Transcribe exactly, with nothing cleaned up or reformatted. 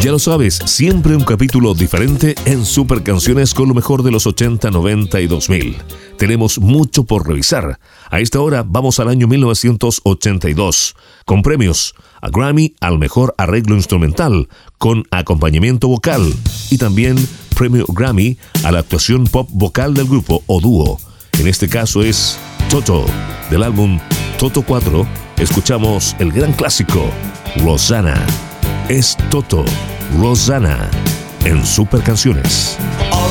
Ya lo sabes, siempre un capítulo diferente en Super Canciones con lo mejor de los ochenta, noventa y dos mil. Tenemos mucho por revisar. A esta hora vamos al año mil novecientos ochenta y dos, con premios a Grammy al mejor arreglo instrumental con acompañamiento vocal y también premio Grammy a la actuación pop vocal del grupo o dúo. En este caso es Toto. Del álbum Toto cuatro escuchamos el gran clásico Rosanna. Es Toto, Rosanna, en Super Canciones.